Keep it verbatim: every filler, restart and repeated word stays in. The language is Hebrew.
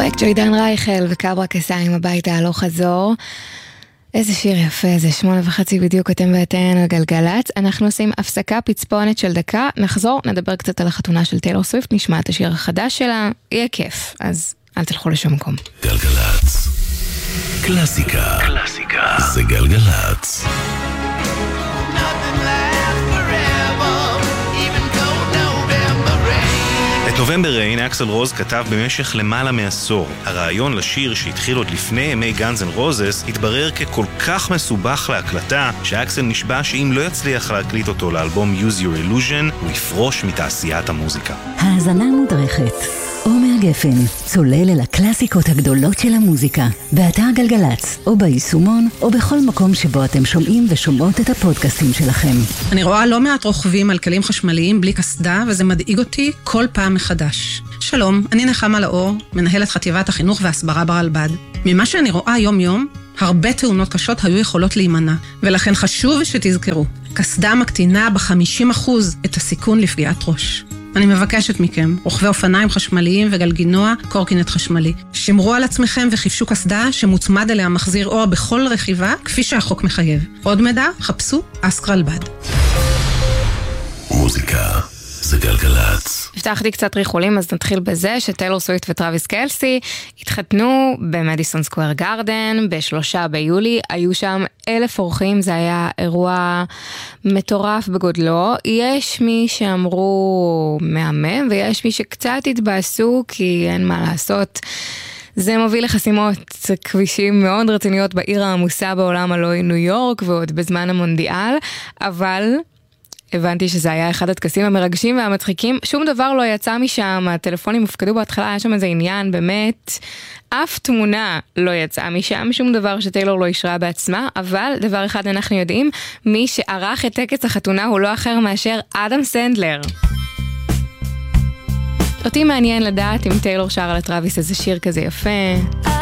הפרויקט של עידן רייכל וקברה קסיים הביתה הלוך חזור. איזה שיר יפה, זה שמונה וחצי בדיוק, אתם ואתן על גלגלץ. אנחנו עושים הפסקה פצפונת של דקה, נחזור, נדבר קצת על החתונה של טיילור סוויפט, נשמע את השיר החדש שלה, יהיה כיף, אז אל תלכו לשום מקום. גלגלץ, קלאסיקה, קלאסיקה, זה גלגלץ. את נובמבר ריין אקסל רוז כתב במשך למעלה מעשור. הרעיון לשיר שהתחיל עוד לפני ימי גאנז אנד רוזס התברר ככל כך מסובך להקלטה שאקסל נשבע שאם לא יצליח להקליט אותו לאלבום Use Your Illusion הוא יפרוש מתעשיית המוזיקה. האזנה מודרכת. עומר גפן, צולל אל הקלאסיקות הגדולות של המוזיקה, באתר גלגלץ, או ביישומון, או בכל מקום שבו אתם שומעים ושומעות את הפודקאסטים שלכם. אני רואה לא מעט רוכבים על כלים חשמליים בלי קסדה, וזה מדאיג אותי כל פעם מחדש. שלום, אני נחמה לאור, מנהלת חטיבת החינוך והסברה ברלב"ד. ממה שאני רואה יום-יום, הרבה תאונות קשות היו יכולות להימנע, ולכן חשוב שתזכרו, קסדה מקטינה ב-חמישים אחוז את הסיכון לפגיעת ראש. אני מבקשת מכם, רוכבי אופניים חשמליים וגלגינוע, קורקינט חשמלי. שמרו על עצמכם וחיפשו קסדה שמוצמד אליה מחזיר אור בכל רכיבה, כפי שהחוק מחייב. עוד מידע, חפשו אסק רלב"ד. מוזיקה זה גלגלץ. הבטחתי קצת ריחולים, אז נתחיל בזה שטיילור סוויפט וטראביס קלסי התחתנו במדיסון סקוואר גארדן בשלושה ביולי, היו שם אלף אורחים, זה היה אירוע מטורף בגודלו. יש מי שאמרו מהמם ויש מי שקצת התבאסו כי אין מה לעשות, זה מוביל לחסימות כבישים מאוד רציניות בעיר העמוסה בעולם, הלוא היא ניו יורק, ועוד בזמן המונדיאל, אבל הבנתי שזה היה אחד הטקסים המרגשים והמצחיקים, שום דבר לא יצא משם, הטלפונים הופקדו בהתחלה, היה שם איזה עניין, באמת, אף תמונה לא יצאה משם, שום דבר שטיילור לא ישרה בעצמה, אבל דבר אחד אנחנו יודעים, מי שערך את טקס החתונה הוא לא אחר מאשר אדם סנדלר. אותי מעניין לדעת אם טיילור שר על טראביס איזה שיר כזה יפה.